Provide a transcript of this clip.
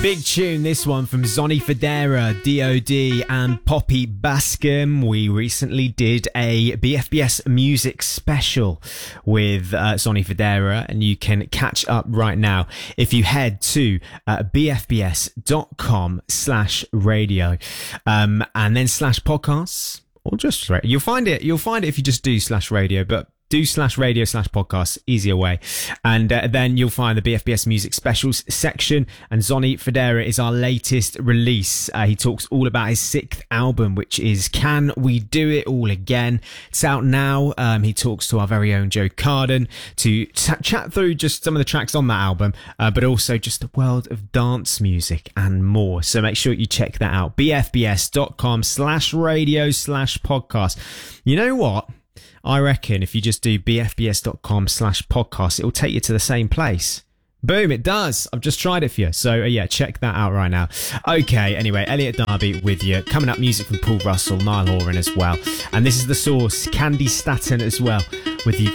Big tune, this one from Zonny Fodera, DOD and Poppy Bascom. We recently did a BFBS music special with Zonny Fodera, and you can catch up right now if you head to bfbs.com/radio and then /podcasts, or just radio. You'll find it if you just do /radio, but do /radio/podcasts, easier way. And then you'll find the BFBS Music Specials section. And Zonny Fodera is our latest release. He talks all about his 6th album, which is Can We Do It All Again? It's out now. He talks to our very own Joe Carden to chat through just some of the tracks on that album, but also just the world of dance music and more. So make sure you check that out. bfbs.com/radio/podcast. You know what? I reckon if you just do bfbs.com/podcast, it will take you to the same place. Boom, it does. I've just tried it for you. So yeah, check that out right now. Okay, anyway, Elliot Darby with you. Coming up, music from Paul Russell, Niall Horan as well. And this is The Source, Candy Staton as well with you.